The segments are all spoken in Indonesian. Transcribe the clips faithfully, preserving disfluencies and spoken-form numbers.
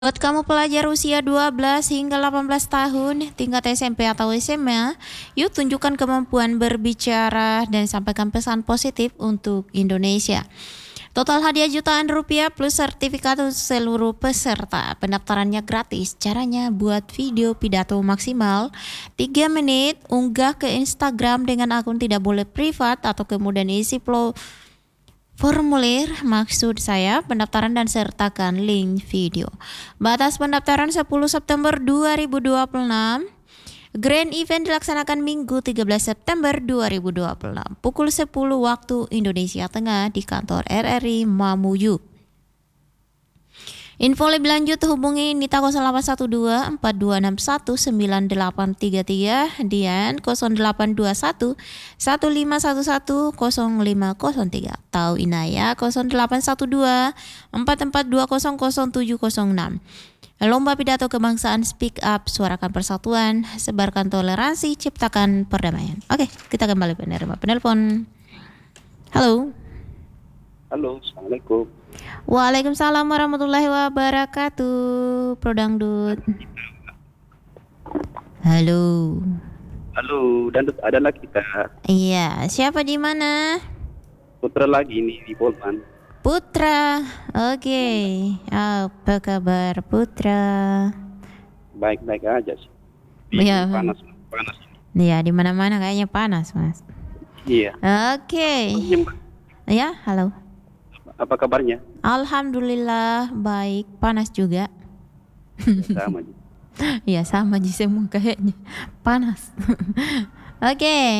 Buat kamu pelajar usia dua belas hingga delapan belas tahun, tingkat S M P atau S M A, yuk tunjukkan kemampuan berbicara dan sampaikan pesan positif untuk Indonesia. Total hadiah jutaan rupiah plus sertifikat untuk seluruh peserta. Pendaftarannya gratis. Caranya buat video pidato maksimal tiga menit, unggah ke Instagram dengan akun tidak boleh privat atau kemudian isi flow formulir, maksud saya pendaftaran dan sertakan link video. Batas pendaftaran sepuluh September dua ribu dua puluh enam. Grand event dilaksanakan Minggu tiga belas September dua ribu dua puluh enam pukul sepuluh waktu Indonesia Tengah di kantor R R I Mamuju. Info lebih lanjut hubungi Nita nol delapan satu dua empat dua enam satu sembilan delapan tiga tiga Dian nol delapan dua satu satu lima satu satu nol lima nol tiga atau Inaya nol delapan satu dua empat empat dua nol nol tujuh nol enam. Lomba pidato kebangsaan Speak Up, suarakan persatuan, sebarkan toleransi, ciptakan perdamaian. Oke, kita kembali penerima penelpon. Halo. Halo, Assalamualaikum. Waalaikumsalam warahmatullahi wabarakatuh, Pro Dangdut. Halo. Halo, Dangdut adalah kita. Iya, siapa di mana? Putra lagi nih di Polman. Putra. Oke. Okay. Apa kabar Putra? Baik-baik aja sih. Di ya. Panas, panas ini. Iya, di mana-mana kayaknya panas, Mas. Iya. Oke. Okay. Ya, halo. Apa kabarnya? Alhamdulillah baik, panas juga. Sama aja. Ya sama aja semua kayaknya, panas. Oke. Okay.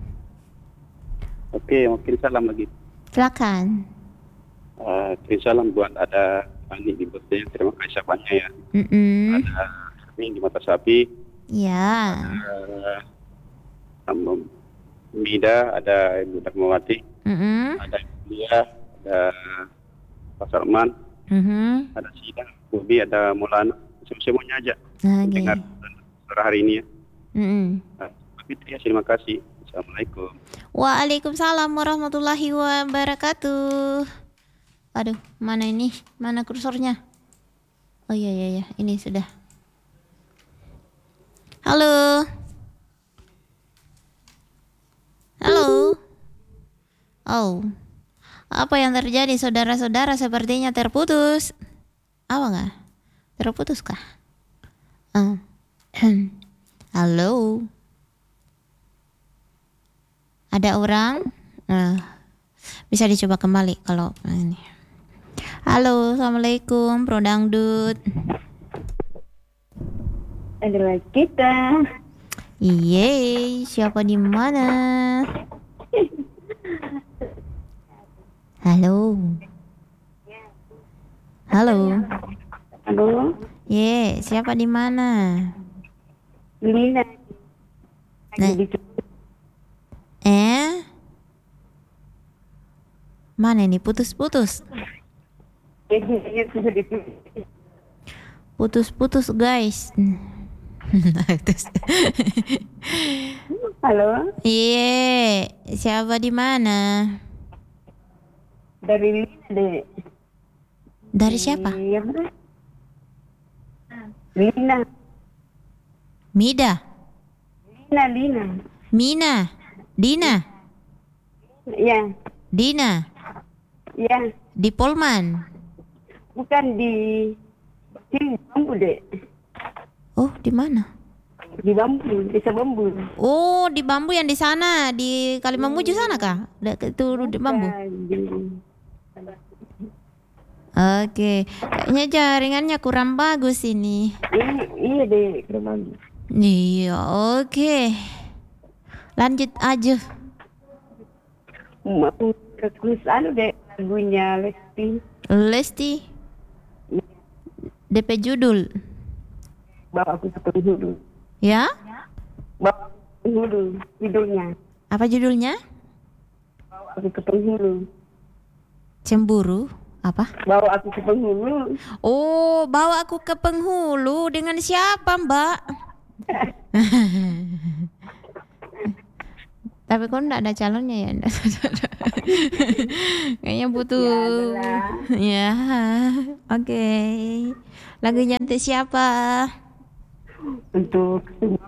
Oke, okay, mungkin salam lagi. Silakan. Uh, salam buat ada Ani di Botnya, terima kasih banyak ya. Mm-mm. Ada Sapi di Mata Sapi. Ya. Ada Mida, ada Ibu Darmawati. Mm-mm. Ada Dia. Ada Pak Sarman, mm-hmm. ada Sida, Bobi, ada Maulana, semuanya aja. Okay. Dengar suara hari ini ya. Mm-hmm. Nah, ya, terima kasih. Assalamualaikum. Waalaikumsalam warahmatullahi wabarakatuh. Aduh, mana ini? Mana kursornya? Oh iya iya iya, ini sudah. Halo. Halo. Oh. Apa yang terjadi saudara-saudara, sepertinya terputus. Apa enggak? Terputus kah? Uh. Halo. Ada orang? Uh. Bisa dicoba kembali kalau ini. Halo, Assalamualaikum, Pro Dangdut. Adalah kita. Iye, siapa di mana? Halo. Halo. Halo. Ye, siapa di mana? Lina. Nah. Eh? Mana ini putus-putus? Putus-putus, guys. Halo. Iya, siapa di mana? Dari Lina, Dek. Dari siapa? Iya, Lina. Mida. Lina, Lina. Mina. Dina. Iya. Dina. Iya. Di Polman. Bukan di sini Bambu, Dek. Oh, di mana? Di Bambu, desa Bambu. Oh, di Bambu yang di sana, di Kalimamuju sana kah? Itu di Bambu. Oke, kayaknya jaringannya kurang bagus ini. Iya, iya Dek, kurang bagus. Iya, oke. Lanjut aja. Mau terus anu Dek, lagunya Lesti. Lesti. D P judul. Bawa aku ke penghulu. Ya? Bawa aku ke penghulu, judulnya. Apa judulnya? Bawa aku ke penghulu. Cemburu. Apa? Bawa aku ke penghulu. Oh, bawa aku ke penghulu. Dengan siapa, Mbak? Tapi kok enggak ada calonnya ya? Enggak. Kayaknya butuh. Ya adalah. Ya. Oke. Lagunya untuk siapa? Untuk semua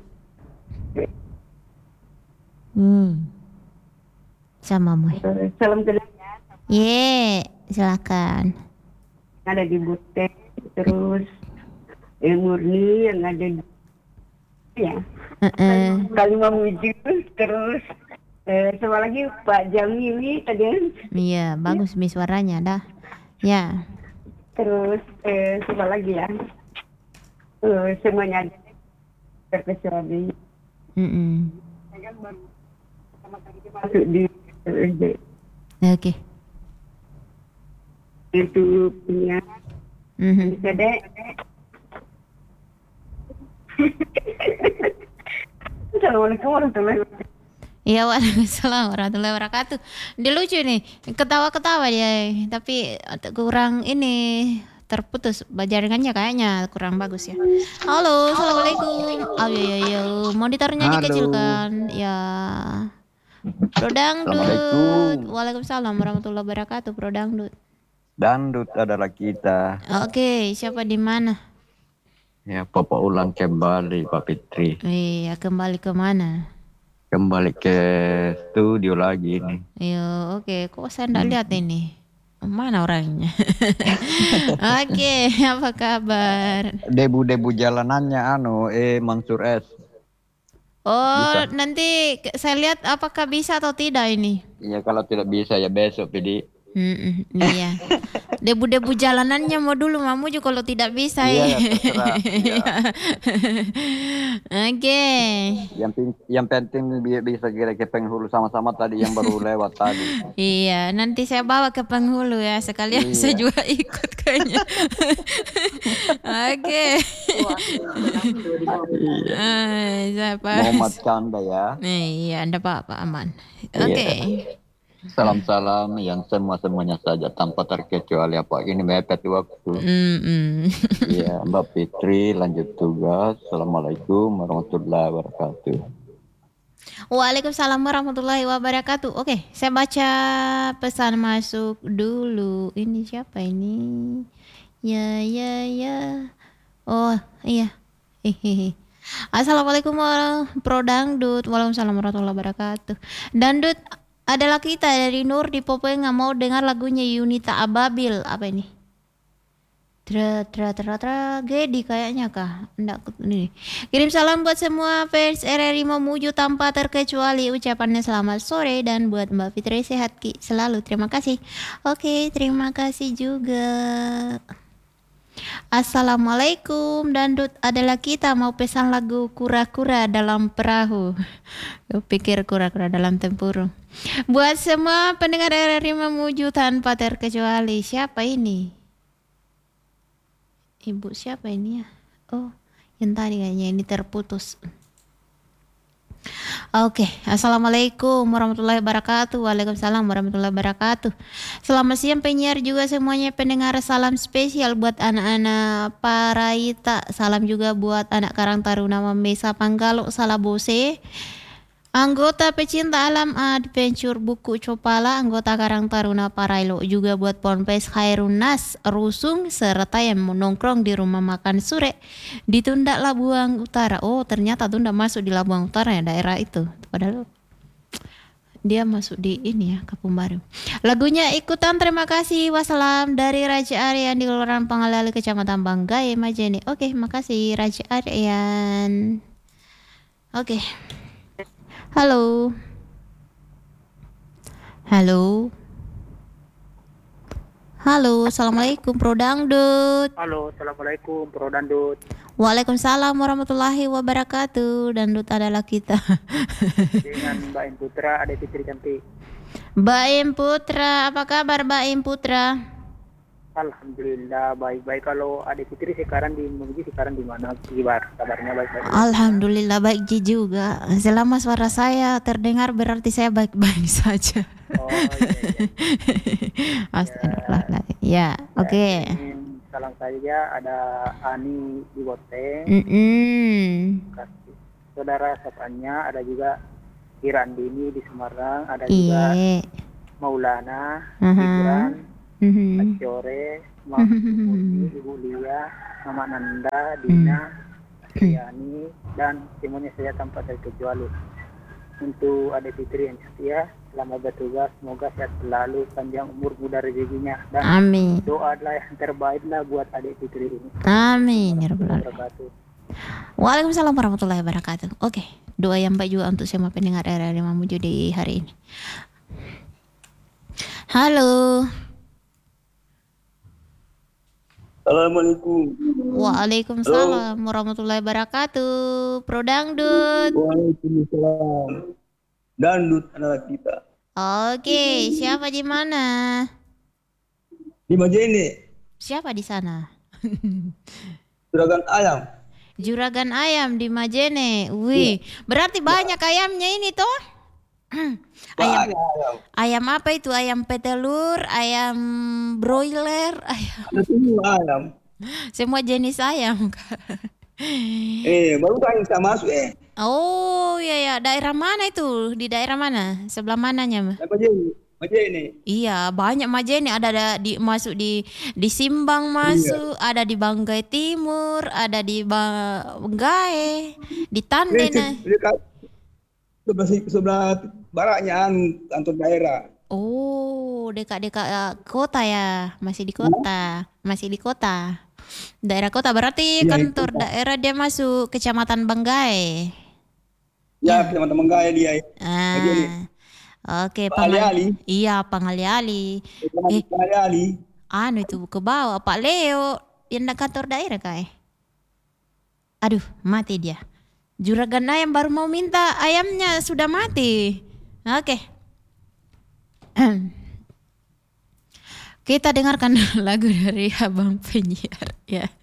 Hmm. Sama Moy. eh, salam kenal Ye, silakan. yang ada di Bute, terus yang Murni yang ada di ya Heeh. Kalimah Muju, terus eh, sama lagi Pak Jamili tadi kan. Iya, bagus mi suaranya dah. Ya. Terus eh, sama lagi ya eh, semuanya ada terkecuali Mm-mm. saya kan baru pertama kali masuk di L S D Oke. itu punya Mhm. dedek. Assalamualaikum warahmatullahi wabarakatuh. Iya, waalaikumsalam warahmatullahi wabarakatuh. Dia lucu nih, ketawa-ketawa dia, tapi kurang ini terputus jaringannya kayaknya kurang bagus ya. Halo, assalamualaikum. Oh iya iya iya, monitornya Halo. dikecilkan ya. Prodangdut. Assalamualaikum. Waalaikumsalam warahmatullahi wabarakatuh. Prodangdut. Dandut adalah kita. Oke, siapa di mana? Ya, Papa ulang kembali Pak Fitri. Iya, kembali ke mana? Kembali ke studio lagi nih. Iya, oke. Kok saya enggak lihat ini? Mana orangnya? Oke, apa kabar? Debu-debu jalanannya anu eh Mansur S. Oh, Bisa. nanti ke- saya lihat apakah bisa atau tidak ini. Iya kalau tidak bisa ya besok Pidi. Mm-mm, iya. Debu-debu jalanannya mau dulu mamu juga kalau tidak bisa Iya, ya. ya, terserah. Iya. Oke. Yang pin- yang penting bi- bisa kira ke penghulu sama-sama tadi yang baru lewat tadi. Iya, nanti saya bawa ke penghulu ya. Sekalian Iya. saya juga ikut kayaknya. Oke. Iya. Ah, siapa? Muhammad Canda ya. Iya, Anda apa-apa aman. Oke. Iya. Salam-salam yang semua-semuanya saja tanpa terkecuali apa ini mepet waktu. Mm-mm. Iya, Mbak Fitri lanjut tugas. Assalamualaikum warahmatullahi wabarakatuh. Waalaikumsalam warahmatullahi wabarakatuh. Oke, saya baca pesan masuk dulu. Ini siapa ini? Ya, ya, ya. Oh, iya. Hehehe. Assalamualaikum warahmatullahi Prodangdut. Waalaikumsalam warahmatullahi wabarakatuh. Dandut adalah kita dari Nur di Popoe nggak mau dengar lagunya Yunita Ababil. Apa ini? Tra tra tra tragedi kayaknya kah? Enggak ini. Kirim salam buat semua fans R R I Mamuju tanpa terkecuali. Ucapannya selamat sore dan buat Mbak Fitri sehat Ki selalu. Terima kasih. Oke, terima kasih juga. Assalamualaikum, Dandut adalah kita mau pesan lagu kura-kura dalam perahu. Yo pikir kura-kura dalam tempurung. Buat semua pendengar R R I Mamuju tanpa terkecuali. Siapa ini? Ibu siapa ini ya? Oh, yang tadi kayaknya ini terputus. Oke, assalamualaikum warahmatullahi wabarakatuh. Waalaikumsalam warahmatullahi wabarakatuh. Selamat siang penyiar juga semuanya pendengar. Salam spesial buat anak-anak Paraita. Salam juga buat anak Karang Taruna Mesa Panggalo Salabose. Anggota pecinta alam adventure buku Copala, anggota Karang Taruna Parailo, juga buat Ponpes Khairunas Rusung serta yang menongkrong di rumah makan Sure di Tundak Labuang Utara. Oh, ternyata Tundak masuk di Labuang Utara ya daerah itu. Padahal dia masuk di ini ya Kampung Baru. Lagunya ikutan terima kasih. Wassalam dari Raja Aryan di Kelurahan Pangalali Kecamatan Banggai Majene. Oke, makasih Raja Aryan. Oke. Halo. Halo. Halo, assalamualaikum Prodangdut. Halo, assalamualaikum Bro Dandut. Waalaikumsalam warahmatullahi wabarakatuh. Dandut adalah kita. Dengan Mbak Im Putra, ada Fitri cantik. Mbak Im Putra, apa kabar Mbak Im Putra? Alhamdulillah baik-baik. Kalau ada Fitri sekarang di Mamuju, sekarang di mana? Gimana kabarnya baik-baik? Alhamdulillah baik Ji juga. Selama suara saya terdengar berarti saya baik-baik saja. Oh iya, iya. Astagfirullahaladzim. Ya, oke. Ingin salam saja ada Ani di Boteng, Mm-mm. kasih saudara sapanya, ada juga Irandini di Semarang, ada juga Iya. Maulana, Aha. Gibran, Mhm. Acore, Mama Murni, Ibu Lia, Mama Nanda, Dina, Yani, dan semuanya saya tanpa terkecuali. Untuk adik Fitri yang setia, selamat bertugas, semoga sehat selalu, panjang umur, mudah rezekinya, dan Amin. doa adalah yang terbaik lah buat adik Fitri ini. Amin ya rabbal alamin. Wabarakatuh. Waalaikumsalam warahmatullahi wabarakatuh. Oke, doa yang baik juga untuk semua pendengar R R Mamuju di hari ini. Halo. Assalamualaikum. Waalaikumsalam warahmatullahi wabarakatuh. Pro Dangdut. Waalaikumsalam. Dandut anak kita. Oke, siapa di mana? Di Majene, Siapa di sana? juragan ayam. Juragan ayam di Majene. Wih, berarti banyak ayamnya ini toh? Ayam Banyak ayam. ayam apa itu? Ayam petelur, ayam broiler, ayam Ada semua ayam. semua jenis ayam. Eh, baru kan bisa masuk eh. Oh iya ya, daerah mana itu? Di daerah mana? Sebelah mananya, Mah? Di Majene, Majene. Iya, banyak Majene, ada, ada di masuk di di Simbang masuk, ada di Banggai Timur, ada di Banggai, di Eh, Tanden. se- dekat sebelah sebelah baratnya anu kantor daerah. Oh, dekat-dekat eh, kota ya, masih di kota, masih di kota. Daerah kota berarti Iya, di kantor kota. daerah dia masuk Kecamatan Banggai. Ya, teman-teman gaya dia. Majene. Ah, oke, Ali-ali. Pangal- iya Pangali-ali. Eh, Teman Ali. anu itu ke bawah Pak Leo yang nak kantor daerah kah? Aduh, mati dia. Juragan ayam baru mau minta ayamnya sudah mati. Oke. Kita dengarkan lagu dari Abang Penyiar ya.